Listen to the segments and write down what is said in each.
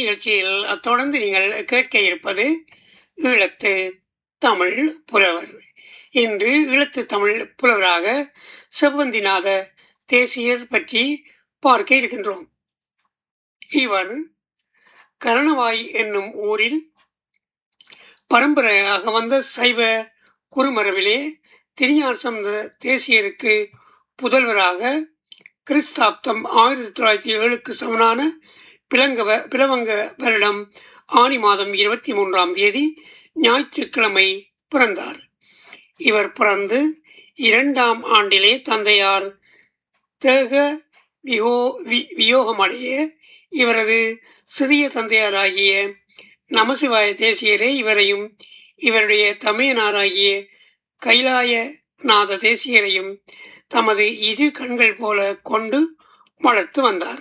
நிகழ்ச்சியில் தொடர்ந்து நீங்கள் கேட்க இருப்பது ஈழத்து தமிழ் புலவர். இன்று ஈழத்து தமிழ் புலவராக செவ்வந்திநாத தேசியர் பற்றி பார்க்க இருக்கின்றோம். இவர் கரணவாய் என்னும் ஊரில் பரம்பரையாக வந்த சைவ குருமரபிலே திருஞான சம்பந்த தேசியருக்கு புதல்வராக கிறிஸ்தாப்தம் 1907க்கு சமனான பிலவங்க வருடம் ஆனி மாதம் 23ஆம் தேதி ஞாயிற்றுக்கிழமை பிறந்தார். இவர் பிறந்து 2ஆம் ஆண்டிலே தந்தையார் தேக வியோகமடைய இவரது சிறிய தந்தையாராகிய நமசிவாய தேசியரே இவரையும் இவருடைய தமையனாராகிய கைலாயநாத தேசியரையும் தமது இரு கண்கள் போல கொண்டு வளர்த்து வந்தார்.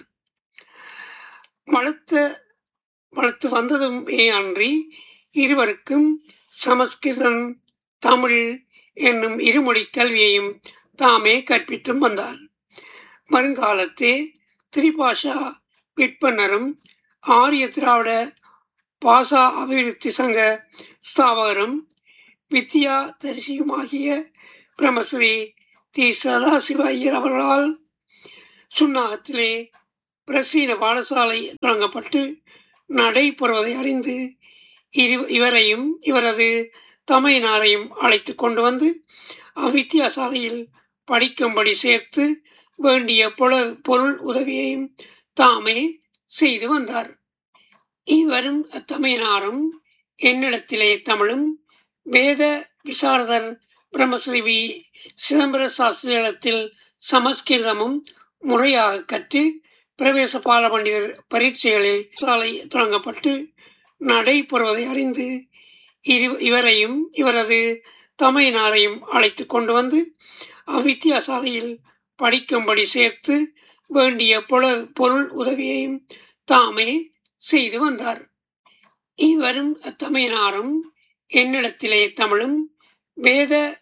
வளர்த்து வந்ததும் அன்றி இருவருக்கும் சமஸ்கிருதம் தமிழ் என்னும் இருமொழி கல்வியையும் தாமே கற்பித்தும் வந்தார். வருங்காலத்தே திரிபாஷா விற்பனரும் ஆரிய திராவிட பாசா அபிவிருத்தி சங்க ஸ்தாபகரும் வித்யா தரிசியுமாகிய பிரம்மஸ்ரீ தி சதாசிவ ஐயர் அவர்களால் சுன்னாகத்திலே பிரசீன பாடசாலை தொடங்கப்பட்டு நடைபெறுவதை அறிந்து இவரையும் இவரது தமையனாரையும் அழைத்து கொண்டு வந்து அவ்வித்தியாசாலையில் படிக்கும்படி சேர்த்து வேண்டிய பொருள் உதவியையும் தாமே செய்து வந்தார். இவரும் தமையனாரும் என்னிடத்திலே தமிழும் வேத விசாரதர் பிரம்மஸ்ரீ வி சிதம்பர சாஸ்திரியிடத்தில் சமஸ்கிருதமும் முறையாக கற்று பிரவேச பால பண்டிதர் பரீட்சைகளில் சாலை தொடங்கப்பட்டு நடைபெறுவதை அறிந்து இவரையும் இவரது தமையனாரையும் அழைத்து கொண்டு வந்து அவ்வித்தியாசாலையில் படிக்கும்படி சேர்த்து வேண்டிய பொருள் உதவியையும் தாமே செய்து வந்தார். இவரும் தமையனாரும் என்னிடத்திலே தமிழும் வேத